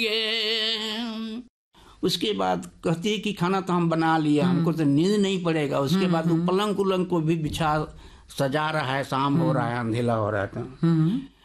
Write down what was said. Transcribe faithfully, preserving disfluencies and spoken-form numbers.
के उसके बाद कहती है कि खाना तो हम बना लिया, हमको तो नींद नहीं पड़ेगा। उसके बाद वो पलंग उलंग को भी बिछा सजा रहा है, शाम हो रहा है, अंधेला हो रहा है।